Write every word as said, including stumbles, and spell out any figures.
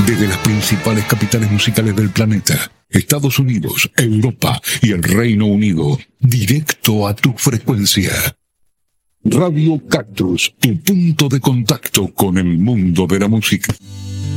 desde las principales capitales musicales del planeta, Estados Unidos, Europa y el Reino Unido, directo a tu frecuencia. Radio Cactus, tu punto de contacto con el mundo de la música.